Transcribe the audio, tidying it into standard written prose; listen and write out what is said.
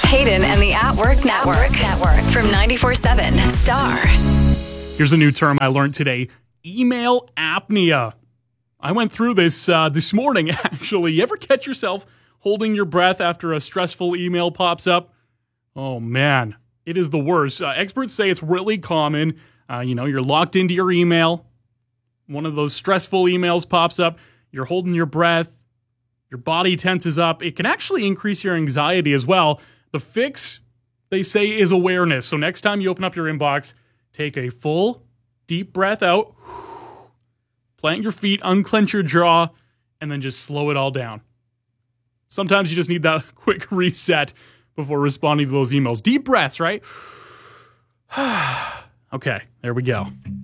Hayden and the At Work Network. From 94.7 Star. Here's a new term I learned today. Email apnea. I went through this this morning, actually. You ever catch yourself holding your breath after a stressful email pops up? Oh, man. It is the worst. Experts say it's really common. You're locked into your email. One of those stressful emails pops up. You're holding your breath. Your body tenses up. It can actually increase your anxiety as well. The fix, they say, is awareness. So next time you open up your inbox, take a full, deep breath out. Plant your feet, unclench your jaw, and then just slow it all down. Sometimes you just need that quick reset before responding to those emails. Deep breaths, right? Okay, there we go.